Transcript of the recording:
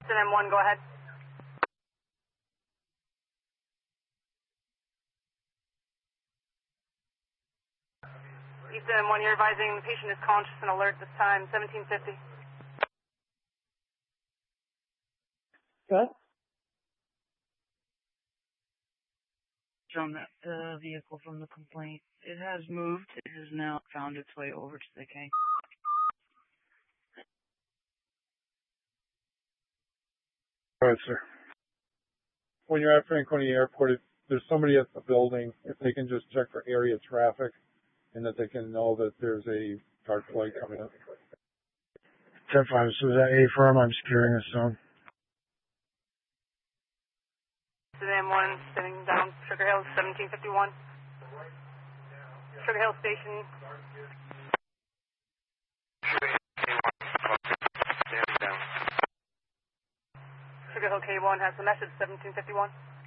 Easton M1, go ahead. Easton M1, you're advising the patient is conscious and alert this time, 1750. Good. From the vehicle from the complaint. It has moved. It has now found its way over to the K. All right, sir. When you're at Franconia Airport, if there's somebody at the building, if they can just check for area traffic and that they can know that there's a dark flight coming up. 10-5, so is that A firm? I'm securing this zone. M1 sitting down, Sugar Hill, 1751. Sugar Hill Station. Sugar Hill K1 has the message, 1751.